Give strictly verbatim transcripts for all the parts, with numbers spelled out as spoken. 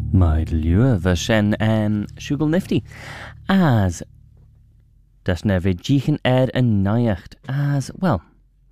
Maidel Lua Vashen um Shugel Nifty as das never jichen er en najacht as well.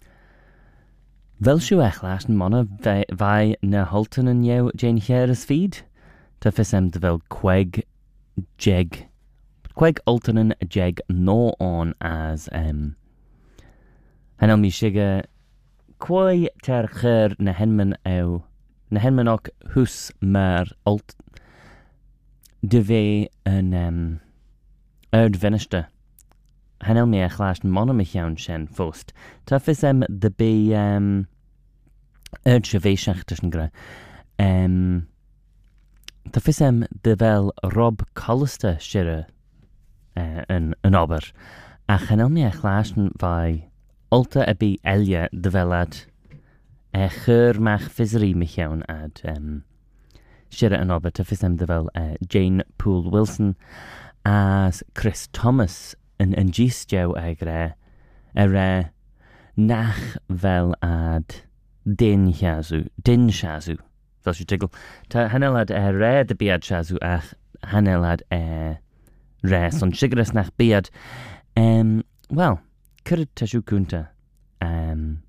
Wel shu ech last manna vai na halten en jou Jane Heres feed. Ta fisem de vel queg jeg queg alternen jeg no on as um Hanel mi shige quai ter cher na henmen au na henmen ook hus mer alt de ve een um erd veniste. Hanel mi ech last manna mi jaun shen fost. Ta fisem de be um erd shveishach tussen gra. Um Ta fisem de vel Rob Collister shire uh, een een ober. A hanel mi ech last vai alta a be elja de velad e chur mach fizri mi jaun ad um shire an ober. Ta fisem de vel uh, Jane Poole Wilson as Chris Thomas yn yn gistio agre er uh, nach vel ad din chazu din chazu fel siw tigl ta hanelad e re de biad chazu ach hanelad e re son sigres nach biad um, well cyrd ta siw cwnta um,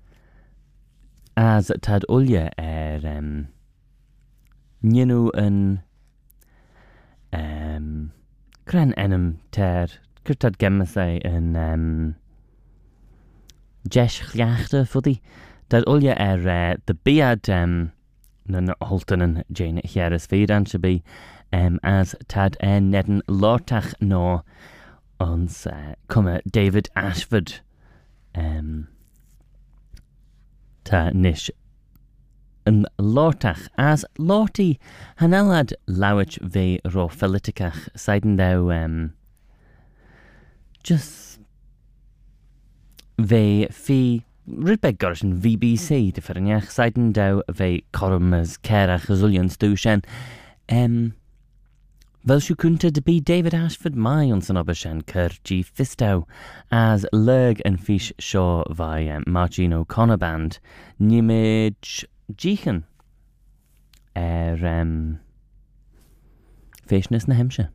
as tad ulja er um, nynw yn um, Cran enam ter cyrtad gemmathau yn um, jesh chliachta fwdi. Tad ulja er uh, the biad um, nan holten yn Jane Heres feed an be um, as tad en nedden lortach no ons uh, kuma David Ashford um, ta nish yn lortach as lorti hanelad lawich ve ro feliticach seiden daw um, just ve fi rydbeg gorschen V B C de ferniach seiden daw ve corum as kerach azullians dushen um, Vel siw cwnta de be David Ashford mai ons yn obyshen cyr G Fistow as lerg yn fish shaw vai um, Margin O'Connor band nimage jichen er um, feishnes na hemshe.